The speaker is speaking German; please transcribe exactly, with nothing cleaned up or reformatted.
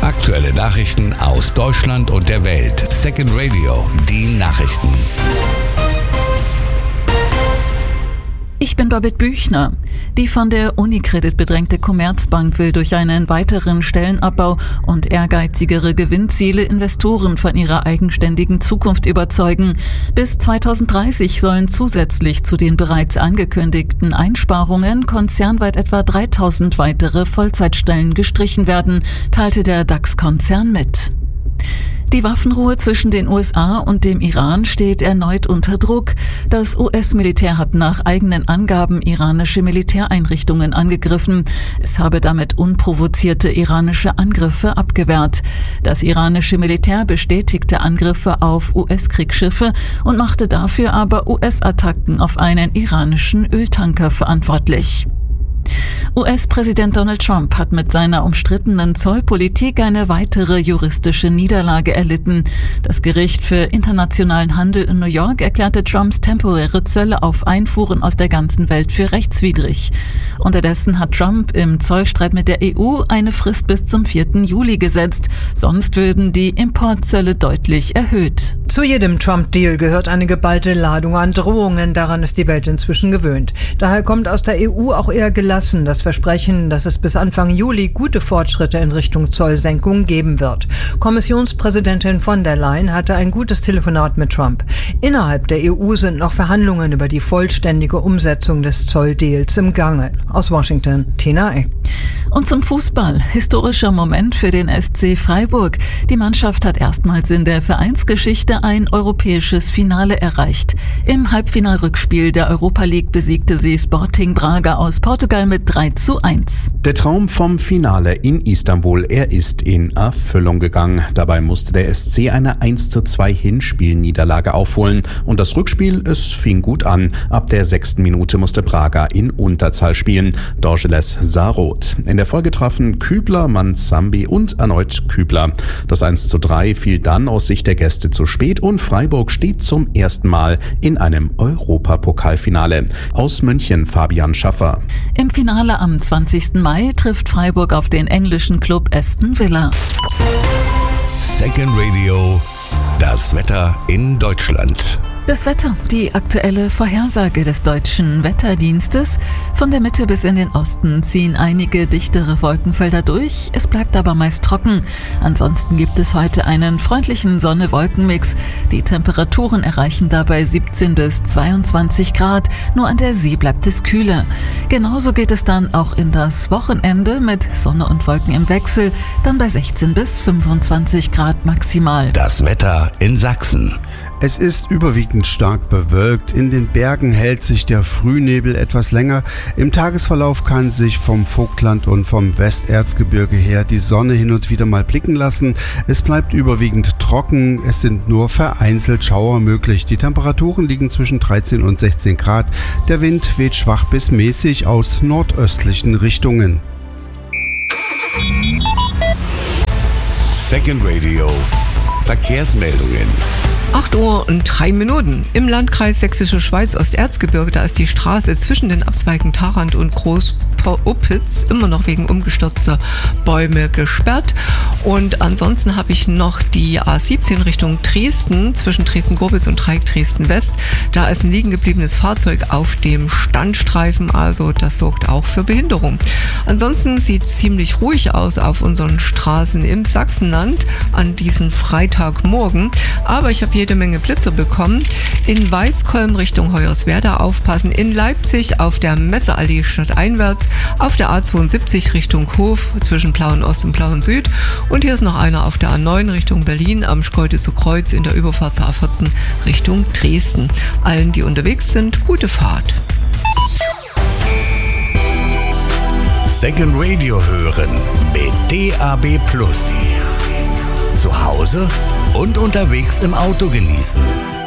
Aktuelle Nachrichten aus Deutschland und der Welt. Second Radio, die Nachrichten. Ich bin Babette Büchner. Die von der Unicredit bedrängte Commerzbank will durch einen weiteren Stellenabbau und ehrgeizigere Gewinnziele Investoren von ihrer eigenständigen Zukunft überzeugen. Bis zweitausenddreißig sollen zusätzlich zu den bereits angekündigten Einsparungen konzernweit etwa dreitausend weitere Vollzeitstellen gestrichen werden, teilte der DAX-Konzern mit. Die Waffenruhe zwischen den U S A und dem Iran steht erneut unter Druck. Das U S-Militär hat nach eigenen Angaben iranische Militäreinrichtungen angegriffen. Es habe damit unprovozierte iranische Angriffe abgewehrt. Das iranische Militär bestätigte Angriffe auf U S-Kriegsschiffe und machte dafür aber U S-Attacken auf einen iranischen Öltanker verantwortlich. U S-Präsident Donald Trump hat mit seiner umstrittenen Zollpolitik eine weitere juristische Niederlage erlitten. Das Gericht für internationalen Handel in New York erklärte Trumps temporäre Zölle auf Einfuhren aus der ganzen Welt für rechtswidrig. Unterdessen hat Trump im Zollstreit mit der E U eine Frist bis zum vierten Juli gesetzt. Sonst würden die Importzölle deutlich erhöht. Zu jedem Trump-Deal gehört eine geballte Ladung an Drohungen. Daran ist die Welt inzwischen gewöhnt. Daher kommt aus der E U auch eher gelassen das Versprechen, dass es bis Anfang Juli gute Fortschritte in Richtung Zollsenkung geben wird. Kommissionspräsidentin von der Leyen hatte ein gutes Telefonat mit Trump. Innerhalb der E U sind noch Verhandlungen über die vollständige Umsetzung des Zolldeals im Gange. Aus Washington, Tina Eck. Und zum Fußball. Historischer Moment für den S C Freiburg. Die Mannschaft hat erstmals in der Vereinsgeschichte ein europäisches Finale erreicht. Im Halbfinalrückspiel der Europa League besiegte sie Sporting Braga aus Portugal mit drei zu eins. Der Traum vom Finale in Istanbul, er ist in Erfüllung gegangen. Dabei musste der S C eine eins zu zwei Hinspielniederlage aufholen. Und das Rückspiel, es fing gut an. Ab der sechsten Minute musste Braga in Unterzahl spielen. Dorgeles sah rot. In der Folge trafen Kübler, Manzambi und erneut Kübler. Das eins zu drei fiel dann aus Sicht der Gäste zu spät und Freiburg steht zum ersten Mal in einem Europapokalfinale. Aus München Fabian Schaffer. Im Finale am zwanzigsten Mai trifft Freiburg auf den englischen Club Aston Villa. Second Radio, das Wetter in Deutschland. Das Wetter, die aktuelle Vorhersage des deutschen Wetterdienstes. Von der Mitte bis in den Osten ziehen einige dichtere Wolkenfelder durch. Es bleibt aber meist trocken. Ansonsten gibt es heute einen freundlichen Sonne-Wolken-Mix. Die Temperaturen erreichen dabei siebzehn bis zweiundzwanzig Grad. Nur an der See bleibt es kühler. Genauso geht es dann auch in das Wochenende mit Sonne und Wolken im Wechsel. Dann bei sechzehn bis fünfundzwanzig Grad maximal. Das Wetter in Sachsen. Es ist überwiegend stark bewölkt. In den Bergen hält sich der Frühnebel etwas länger. Im Tagesverlauf kann sich vom Vogtland und vom Westerzgebirge her die Sonne hin und wieder mal blicken lassen. Es bleibt überwiegend trocken. Es sind nur vereinzelt Schauer möglich. Die Temperaturen liegen zwischen dreizehn und sechzehn Grad. Der Wind weht schwach bis mäßig aus nordöstlichen Richtungen. Second Radio, Verkehrsmeldungen. acht Uhr und drei Minuten. Im Landkreis Sächsische Schweiz Osterzgebirge, da ist die Straße zwischen den Abzweigen Tharand und Groß-Oppitz immer noch wegen umgestürzter Bäume gesperrt. Und ansonsten habe ich noch die A siebzehn Richtung Dresden, zwischen Dresden-Gorbis und Dreieck Dresden-West. Da ist ein liegen gebliebenes Fahrzeug auf dem Standstreifen, also das sorgt auch für Behinderung. Ansonsten sieht es ziemlich ruhig aus auf unseren Straßen im Sachsenland an diesem Freitagmorgen. Aber ich habe hier jede Menge Blitze bekommen. In Weißkolm Richtung Hoyerswerda aufpassen. In Leipzig auf der Messeallee stadteinwärts. Auf der A zweiundsiebzig Richtung Hof zwischen Plauen Ost und Plauen Süd. Und hier ist noch einer auf der A neun Richtung Berlin am Schkeuditzer Kreuz in der Überfahrt zur A vierzehn Richtung Dresden. Allen, die unterwegs sind, gute Fahrt. Second Radio hören mit D A B Plus. Zu Hause und unterwegs im Auto genießen.